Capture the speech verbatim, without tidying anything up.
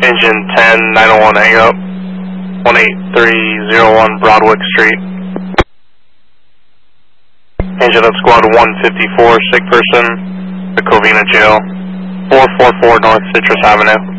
Engine ten, nine oh one hang up, one eight three zero one Broadwick Street. Engine up squad one fifty-four, sick person, the Covina Jail, four four four North Citrus Avenue.